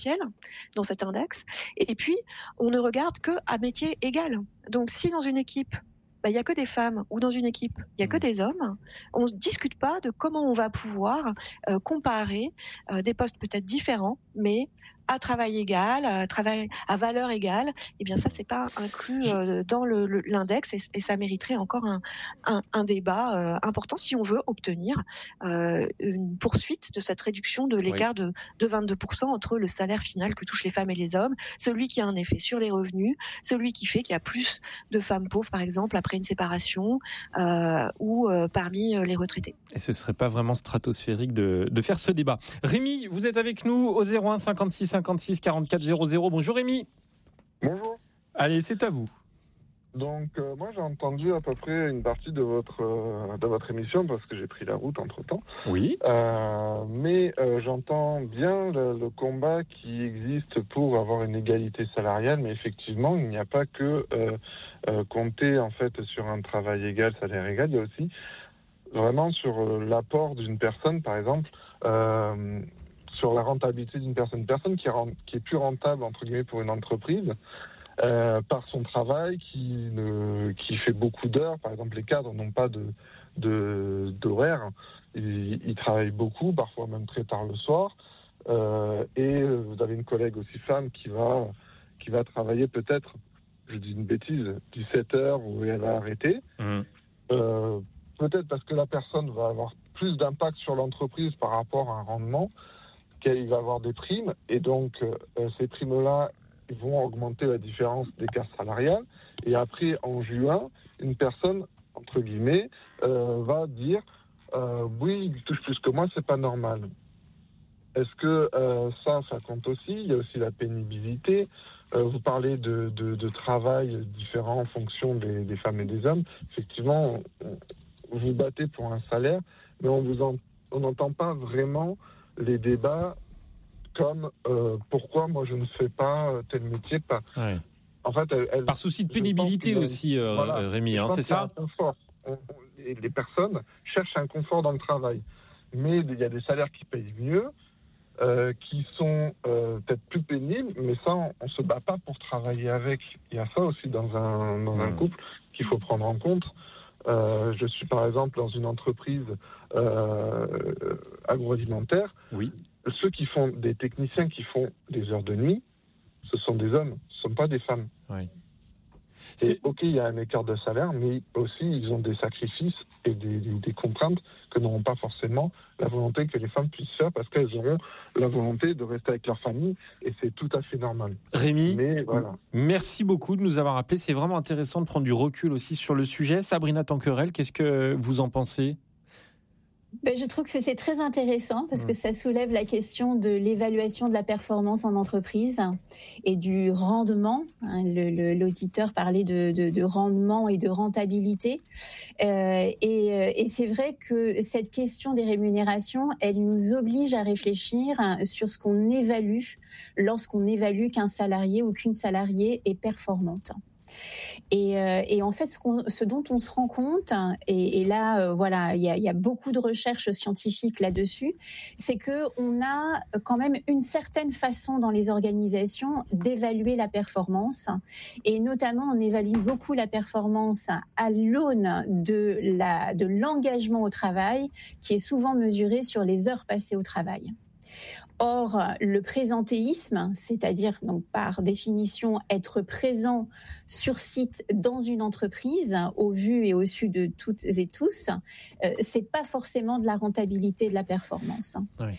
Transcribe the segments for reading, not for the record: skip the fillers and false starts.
dans cet index. Et puis, on ne regarde qu'à métier égal. Donc, si dans une équipe, il y a que des femmes, ou dans une équipe, il y a que des hommes, on ne discute pas de comment on va pouvoir comparer des postes peut-être différents, mais à travail égal, à travail à valeur égale. Eh bien, ça, c'est pas inclus dans l'index, et ça mériterait encore un débat important si on veut obtenir une poursuite de cette réduction de l'écart de 22% entre le salaire final que touchent les femmes et les hommes, celui qui a un effet sur les revenus, celui qui fait qu'il y a plus de femmes pauvres, par exemple, après une séparation, ou parmi les retraités. Et ce serait pas vraiment stratosphérique de faire ce débat. Rémi, vous êtes avec nous au 01 56 56 44 00. Bonjour Rémi. Bonjour. Allez, c'est à vous. Donc moi j'ai entendu à peu près une partie de votre émission parce que j'ai pris la route entre-temps. Oui. Mais j'entends bien le combat qui existe pour avoir une égalité salariale, mais effectivement il n'y a pas que compter en fait sur un travail égal, salaire égal, il y a aussi vraiment sur l'apport d'une personne, par exemple, sur la rentabilité d'une personne qui est plus rentable entre guillemets pour une entreprise. Par son travail qui fait beaucoup d'heures. Par exemple, les cadres n'ont pas d'horaire. Ils travaillent beaucoup, parfois même très tard le soir. Et vous avez une collègue aussi femme qui va travailler peut-être, je dis une bêtise, 17 heures où elle va arrêter. Peut-être parce que la personne va avoir plus d'impact sur l'entreprise par rapport à un rendement, qu'il va avoir des primes. Et donc, ces primes-là vont augmenter la différence d'écart salarial. Et après, en juin, une personne, entre guillemets, va dire oui, il touche plus que moi, c'est pas normal. Est-ce que ça compte aussi? Il y a aussi la pénibilité. Vous parlez de travail différent en fonction des femmes et des hommes. Effectivement, vous vous battez pour un salaire, mais on n'entend pas vraiment les débats comme pourquoi moi je ne fais pas tel métier. Ouais. En fait, par souci de pénibilité aussi, Rémi, c'est ça. Les personnes cherchent un confort dans le travail, mais il y a des salaires qui payent mieux, qui sont peut-être plus pénibles, mais ça on se bat pas pour travailler avec. Il y a ça aussi dans un couple qu'il faut prendre en compte. Je suis par exemple dans une entreprise agroalimentaire. Oui. Ceux qui font des techniciens qui font des heures de nuit, ce sont des hommes, ce ne sont pas des femmes. Oui. Et ok, il y a un écart de salaire, mais aussi ils ont des sacrifices et des contraintes que n'auront pas forcément la volonté que les femmes puissent faire parce qu'elles auront la volonté de rester avec leur famille et c'est tout à fait normal. Rémi, voilà. Merci beaucoup de nous avoir appelés. C'est vraiment intéressant de prendre du recul aussi sur le sujet. Sabrina Tanquerel, qu'est-ce que vous en pensez ? Je trouve que c'est très intéressant parce que ça soulève la question de l'évaluation de la performance en entreprise et du rendement. L'auditeur parlait de rendement et de rentabilité. Et c'est vrai que cette question des rémunérations, elle nous oblige à réfléchir sur ce qu'on évalue lorsqu'on évalue qu'un salarié ou qu'une salariée est performante. Et en fait, ce dont on se rend compte, et là, voilà, il y a beaucoup de recherches scientifiques là-dessus, c'est que on a quand même une certaine façon dans les organisations d'évaluer la performance, et notamment on évalue beaucoup la performance à l'aune de l'engagement au travail, qui est souvent mesuré sur les heures passées au travail. Or, le présentéisme, c'est-à-dire donc par définition être présent sur site dans une entreprise, au vu et au su de toutes et tous, c'est pas forcément de la rentabilité de la performance. Oui.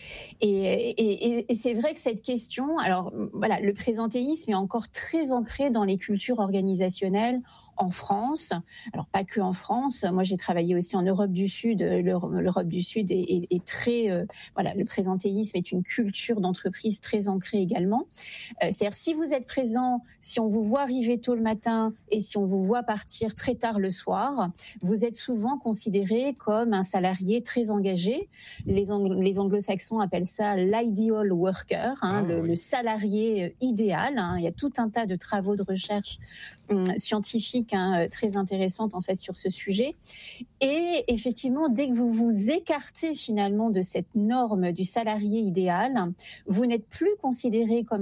Et c'est vrai que cette question, alors voilà, le présentéisme est encore très ancré dans les cultures organisationnelles en France. Alors pas que en France. Moi, j'ai travaillé aussi en Europe du Sud. L'Europe du Sud est très, voilà, le présentéisme est une culture d'entreprise très ancrée également. C'est-à-dire si vous êtes présent, si on vous voit arriver tôt le matin et si on vous voit partir très tard le soir, vous êtes souvent considéré comme un salarié très engagé. Les anglo-saxons appellent ça l'ideal worker, le salarié idéal. Il y a tout un tas de travaux de recherche scientifiques théorique très intéressante en fait sur ce sujet. Et effectivement, dès que vous vous écartez finalement de cette norme du salarié idéal, vous n'êtes plus considéré comme